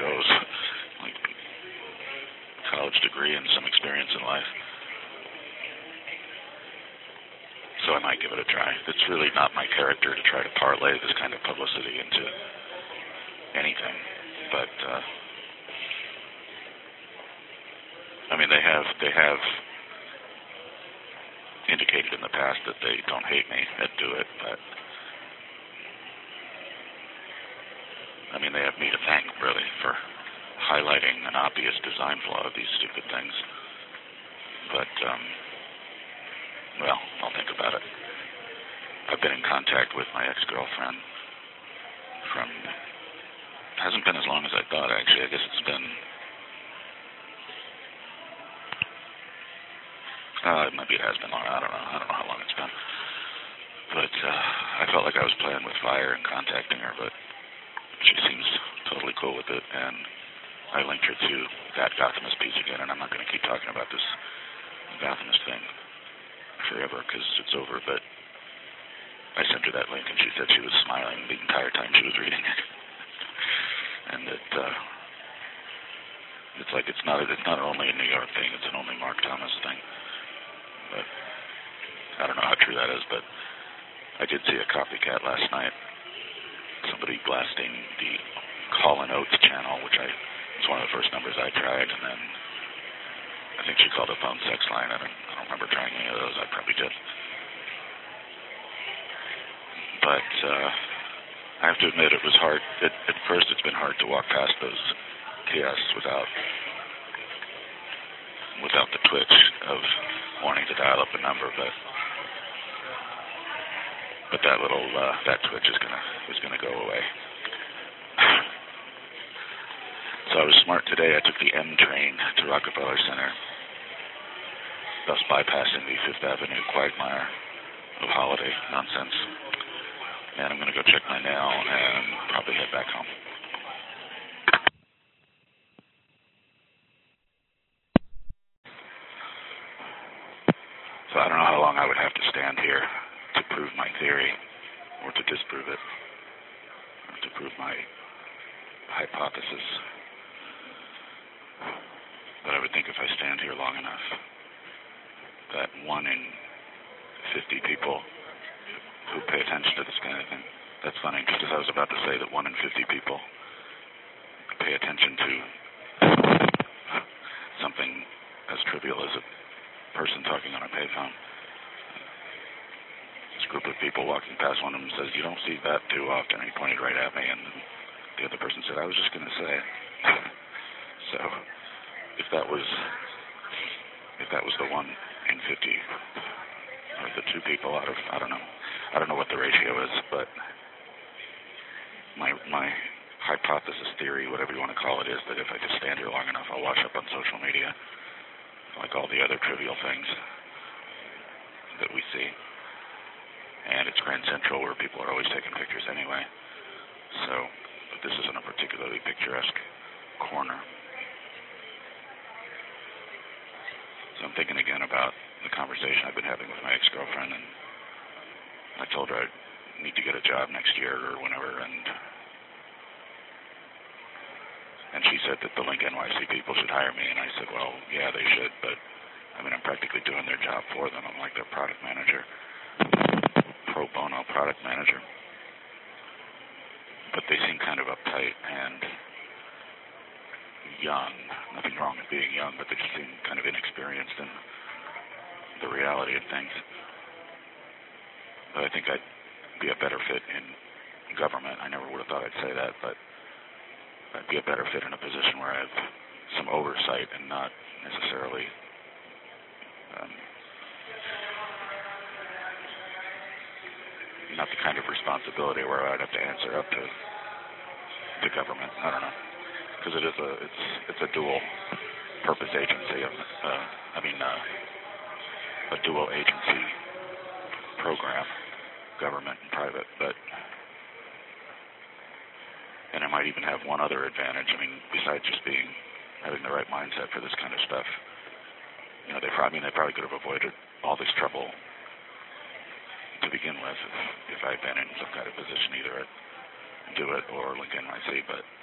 goes. Like college degree and some experience in life. So I might give it a try. It's really not my character to try to parlay this kind of publicity into anything. But I mean, they have indicated in the past that they don't hate me that do it, but I mean, they have me to thank, really, for highlighting an obvious design flaw of these stupid things. But, well, I'll think about it. I've been in contact with my ex-girlfriend from, hasn't been as long as I thought, actually. I guess it's been, maybe it has been long. I don't know how long it's been. But I felt like I was playing with fire and contacting her, but she seems totally cool with it, and I linked her to that Gothamist piece again, and I'm not going to keep talking about this Gothamist thing forever because it's over, but I sent her that link, and she said she was smiling the entire time she was reading it. And that it's like it's not only a New York thing, it's an only Mark Thomas thing. But I don't know how true that is, but I did see a copycat last night. Somebody blasting the Hall & Oates channel, which it's one of the first numbers I tried, and then I think she called a phone sex line. I don't remember trying any of those. I probably did. But I have to admit it was hard. At first it's been hard to walk past those kiosks without the twitch of wanting to dial up a number, but that little that twitch is gonna go away. So I was smart today. I took the M train to Rockefeller Center, thus bypassing the Fifth Avenue quagmire of holiday nonsense. And I'm gonna go check my nail and probably head back home. So I don't know how long I would have to stand here to prove my theory, or to disprove it, or to prove my hypothesis. But I would think if I stand here long enough, that 1 in 50 people who pay attention to this kind of thing, that's funny, because I was about to say that 1 in 50 people pay attention to something as trivial as a person talking on a payphone. This group of people walking past, one of them says, "You don't see that too often," and he pointed right at me, and the other person said, "I was just going to say." So if that was the 1 in 50, or the 2 people out of, I don't know what the ratio is, but my hypothesis, theory, whatever you want to call it, is that if I just stand here long enough, I'll wash up on social media, like all the other trivial things that we see. And it's Grand Central, where people are always taking pictures anyway. So, but this isn't a particularly picturesque corner. So I'm thinking again about the conversation I've been having with my ex-girlfriend, and I told her I need to get a job next year or whenever, and she said that the Link NYC people should hire me, and I said, well, yeah, they should, but I mean, I'm practically doing their job for them. I'm like their product manager, pro bono product manager. But they seem kind of uptight and young. Nothing wrong with being young, but they just seem kind of inexperienced in the reality of things. But I think I'd be a better fit in government. I never would have thought I'd say that, but I'd be a better fit in a position where I have some oversight and not necessarily not the kind of responsibility where I'd have to answer up to the government. I don't know, because it's a dual purpose agency. A dual agency program, government and private. And I might even have one other advantage. I mean, besides just having the right mindset for this kind of stuff. You know, they probably could have avoided all this trouble to begin with if I'd been in some kind of position either at Do It or Link NYC, but